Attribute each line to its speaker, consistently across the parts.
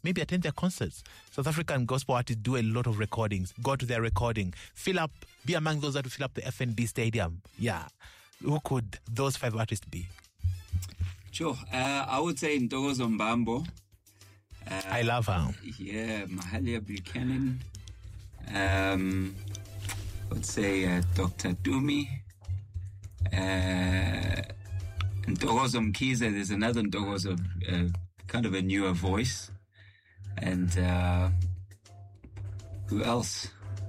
Speaker 1: maybe attend their concerts. South African gospel artists do a lot of recordings. Go to their recording. Be among those that will fill up the FNB Stadium. Yeah. Who could those 5 artists be?
Speaker 2: Sure. I would say Ntokozo Mbambo.
Speaker 1: I love her.
Speaker 2: Yeah, Mahalia Buchanan. I would say Dr. Dumi. Ntokozo Mkhize. There's another Ntokozo, kind of a newer voice. And who else?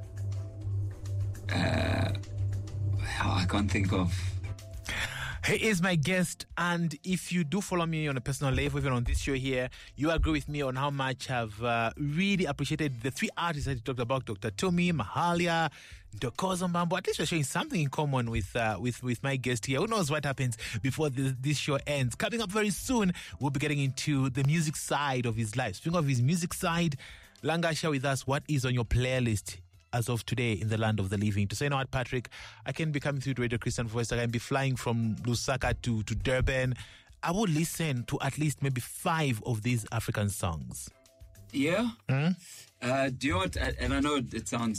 Speaker 2: I can't think of.
Speaker 1: He is my guest, and if you do follow me on a personal level, even on this show here, you agree with me on how much I've really appreciated the 3 artists that you talked about, Dr. Tumi, Mahalia, Ntokozo Mbambo. At least we're showing something in common with my guest here. Who knows what happens before this show ends? Coming up very soon, we'll be getting into the music side of his life. Speaking of his music side, Langa, share with us what is on your playlist as of today in the land of the living. To say, you know what, Patrick, I can be coming through to Radio Christian Voice. I can be flying from Lusaka to Durban. I would listen to at least maybe 5 of these African songs.
Speaker 2: Yeah. Do you know what? And I know it sounds,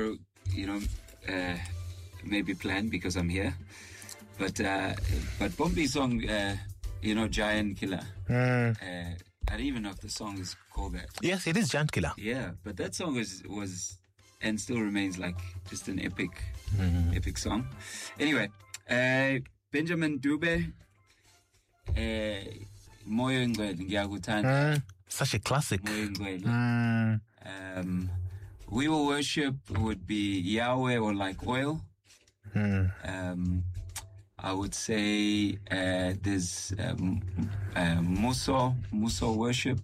Speaker 2: maybe planned because I'm here. But Bombi's song, Giant Killer. I don't even know if the song is called that.
Speaker 1: Yes, it is Giant Killer.
Speaker 2: Yeah, but that song was and still remains like just an epic song. Anyway, Benjamin Dube, Moyo Ngwele, Ngiyakuthanda.
Speaker 1: Such a classic.
Speaker 2: Moyo Ngwele. We Will Worship would be Yahweh or Like Oil. I would say there's Muso Worship.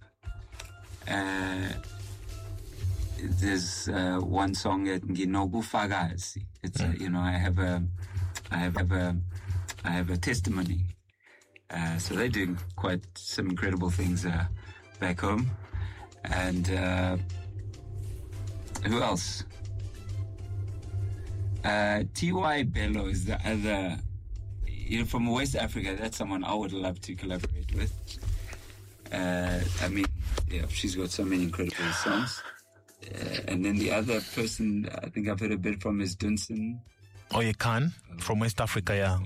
Speaker 2: There's one song at Nginobufakazi. It's I have a testimony. So they're doing quite some incredible things back home. And who else? T.Y. Bello is the other. From West Africa. That's someone I would love to collaborate with. She's got so many incredible songs. And then the other person I think I've heard a bit from is Dunson.
Speaker 1: Oh, you can? From West Africa, yeah.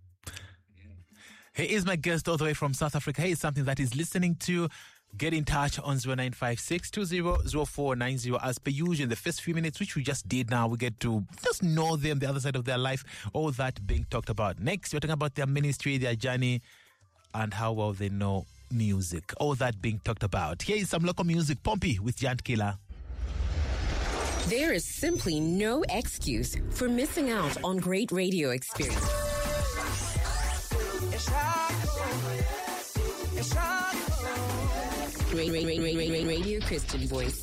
Speaker 1: He is my guest all the way from South Africa. He is something that he's listening to. Get in touch on 0956 200490 as per usual. In the first few minutes, which we just did now, we get to just know them, the other side of their life, all that being talked about. Next, we're talking about their ministry, their journey, and how well they know music. All that being talked about. Here is some local music. Pompey with Giant Killer.
Speaker 3: There is simply no excuse for missing out on great radio experience. Radio Christian Voice.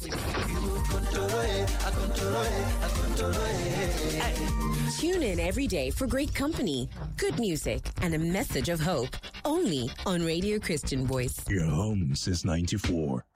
Speaker 3: Tune in every day for great company, good music, and a message of hope. Only on Radio Christian Voice.
Speaker 4: Your home since 94.